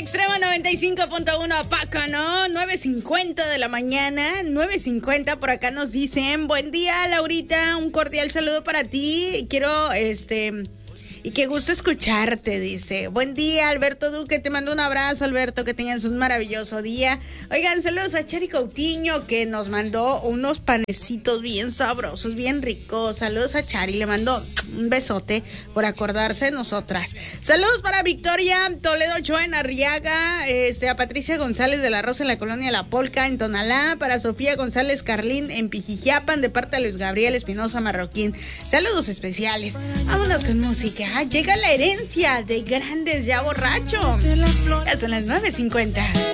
Extremo 95.1 Paca, ¿no? 9:50 de la mañana, 9:50 por acá nos dicen, buen día Laurita, un cordial saludo para ti, quiero, y qué gusto escucharte, dice. Buen día, Alberto Duque, te mando un abrazo, Alberto, que tengas un maravilloso día. Oigan, saludos a Chari Coutinho, que nos mandó unos panecitos bien sabrosos, bien ricos. Saludos a Chari, le mando un besote por acordarse de nosotras. Saludos para Victoria Toledo Ochoa en Arriaga, a Patricia González de la Rosa en la colonia La Polca, en Tonalá, para Sofía González Carlín en Pijijiapan, de parte de Luis Gabriel Espinosa Marroquín. Saludos especiales. Vámonos con música. Llega la herencia de Grandes ya borracho. Ya son las 9:50.